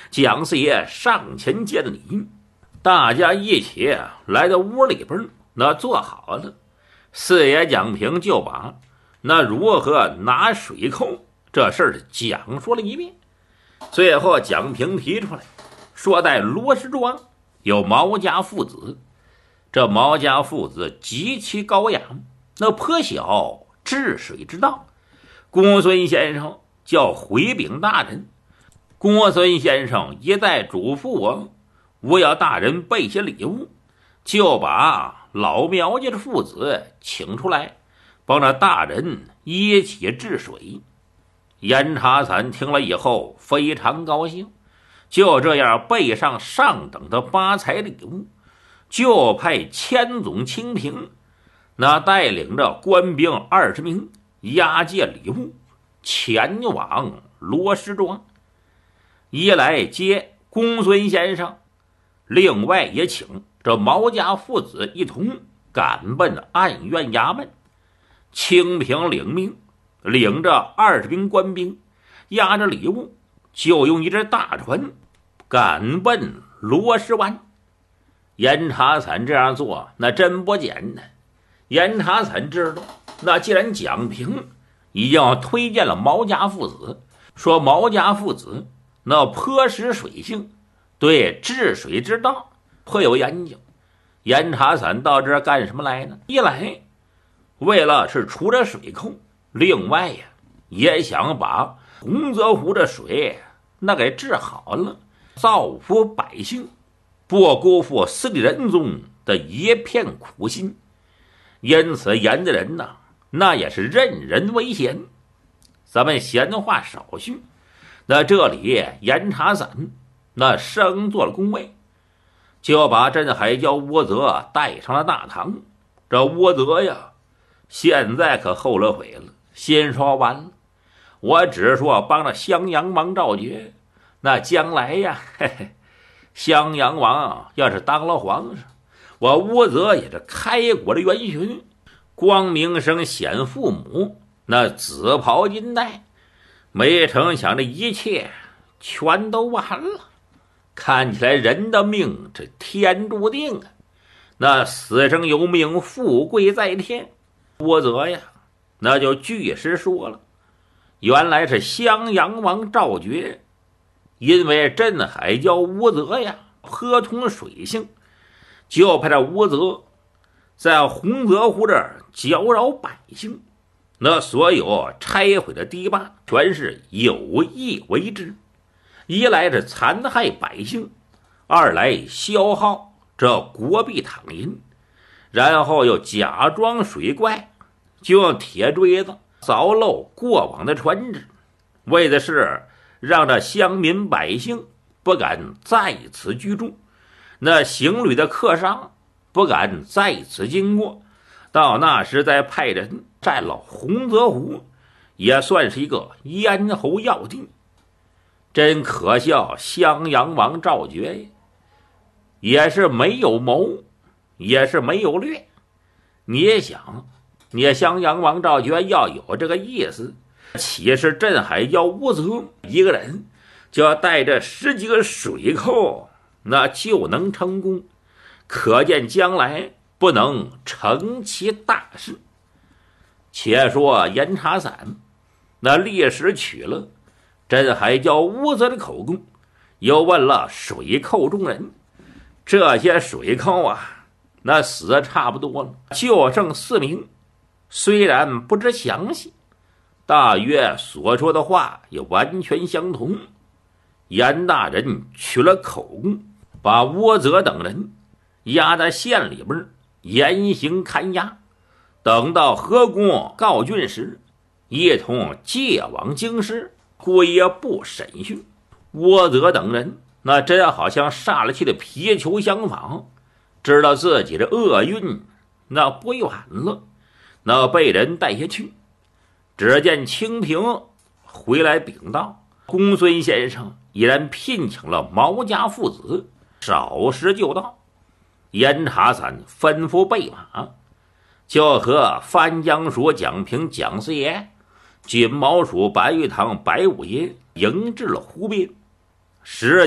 蒋四爷上前见礼。大家一起来到屋里边，那坐好了。四爷蒋平就把那如何拿水寇这事儿讲述了一遍。最后蒋平提出来说，在罗石庄有毛家父子，这毛家父子极其高雅，那颇晓治水之道。公孙先生叫回禀大人，公孙先生一再嘱咐我要大人备些礼物，就把老苗家的父子请出来，帮着大人一起治水。严查伞听了以后非常高兴，就这样备上上等的八彩礼物，就派千总清平那带领着官兵20名押解礼物前往罗石庄，一来接公孙先生，另外也请这毛家父子一同赶奔案院衙门。清平领命，领着20名官兵，押着礼物，就用一只大船赶奔罗石湾。严查伞这样做那真不简单。严查伞知道，那既然蒋平已经推荐了毛家父子，说毛家父子那颇识水性，对治水之道颇有研究。严查伞到这儿干什么来呢？一来为了是除了水寇，另外呀也想把洪泽湖的水那给治好了，造福百姓，不辜负司礼仁宗的一片苦心。因此严的人呐，那也是任人唯贤。咱们闲话少叙，那这里严查伞那升做了宫尉，就把镇海椒窝泽带上了大堂。这窝泽呀现在可后了悔了，心说完了，我只说帮着襄阳王赵觉，那将来呀襄阳王要是当了皇上，我窝泽也是开国的元勋，光明生显父母，那紫袍金带。没成想这一切全都完了，看起来人的命这天注定啊，那死生由命，富贵在天。窝泽呀那就据实说了，原来是襄阳王赵觉因为镇海椒窝泽呀颇通水性，就派这窝泽在洪泽湖这儿搅扰百姓，那所有拆毁的堤坝全是有意为之，一来是残害百姓，二来消耗这国币躺银，然后又假装水怪，就用铁锥子凿漏过往的船只，为的是让这乡民百姓不敢在此居住，那行旅的客商不敢在此经过，到那时再派人占了洪泽湖，也算是一个咽喉要地。真可笑，襄阳王赵觉也是没有谋，也是没有略。你也想，你襄阳王赵觉要有这个意思，岂是镇海椒窝泽一个人就要带着10几个水寇，那就能成功？可见将来不能成其大事。且说严查伞那立时取了镇海椒窝泽的口供，又问了水寇众人，这些水寇啊那死的差不多了，就剩4名，虽然不知详细，大约所说的话也完全相同。严大人取了口供，把窝泽等人押在县里边严刑看押，等到河公告竣时，一同借往京师归部审讯。窝泽等人那真好像煞了气的皮球相仿，知道自己的厄运那不远了，那被人带下去。只见清平回来禀道，公孙先生已然聘请了毛家父子，少时就到。严查伞吩咐备马，就和番江署蒋平蒋四爷、锦毛署白玉堂白五爷迎至了湖边。时